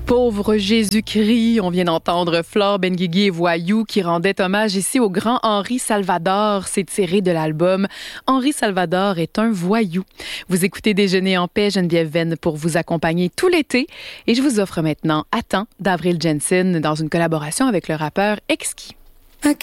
Pauvre Jésus-Christ, on vient d'entendre Flore Benguigui et Voyou qui rendaient hommage ici au grand Henri Salvador. C'est tiré de l'album Henri Salvador est un voyou. Vous écoutez Déjeuner en paix, Geneviève Venn pour vous accompagner tout l'été. Et je vous offre maintenant À temps d'Avril Jensen dans une collaboration avec le rappeur Exquis.